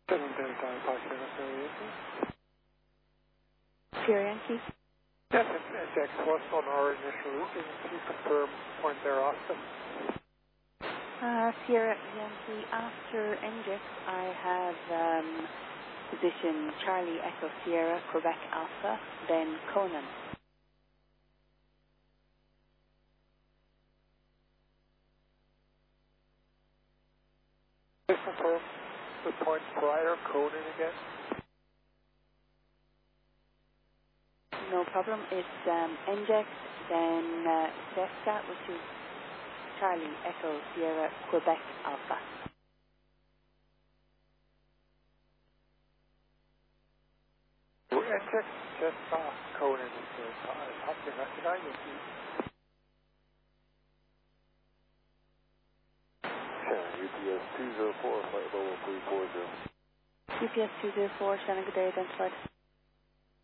7 Delta Alpha Sierra Sierra. Sierra Yankee. Yes, it's NJX was on our initial routing. Can you confirm point thereafter? Sierra Yankee, after NJX, I have position Charlie Echo Sierra, Quebec Alpha, then Conan. Please confirm the point prior, Conan again. No problem. It's NJX, then Cesca, which is Charlie Echo Sierra, Quebec Alpha. NJX, Cessna, Conan is something I can see. UPS 204, flight level 340. UPS 204, Shannon, good day, identified.